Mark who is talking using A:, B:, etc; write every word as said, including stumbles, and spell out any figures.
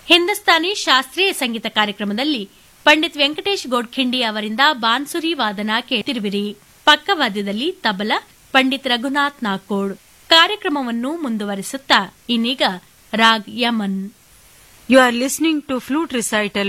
A: ಹಿಂದೂಸ್ತಾನಿ ಶಾಸ್ತ್ರೀಯ ಸಂಗೀತ ಕಾರ್ಯಕ್ರಮದಲ್ಲಿ ಪಂಡಿತ್ ವೆಂಕಟೇಶ್ ಗೋಡ್ಖಿಂಡಿ ಅವರಿಂದ ಬಾನ್ಸುರಿ ವಾದನ ಕೇಳಿರುವಿರಿ. ಪಕ್ಕವಾದ್ಯದಲ್ಲಿ ತಬಲ ಪಂಡಿತ್ ರಘುನಾಥ್ ನಾಕೋಡ್. ಕಾರ್ಯಕ್ರಮವನ್ನು ಮುಂದುವರಿಸುತ್ತಾ ಇನ್ನೀಗ raag Yaman.
B: You are listening to flute recital